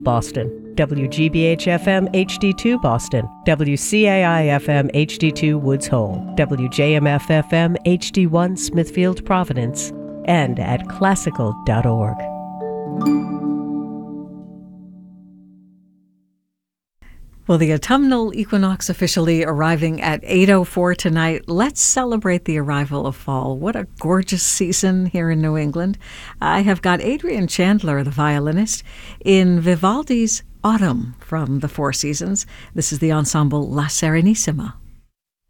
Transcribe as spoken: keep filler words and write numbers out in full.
Boston, W G B H F M H D two Boston, W C A I F M H D two Woods Hole, W J M F F M H D one Smithfield Providence, and at classical dot org. Well, the autumnal equinox officially arriving at eight oh four tonight. Let's celebrate the arrival of fall. What a gorgeous season here in New England. I have got Adrian Chandler, the violinist, in Vivaldi's Autumn from the Four Seasons. This is the ensemble La Serenissima.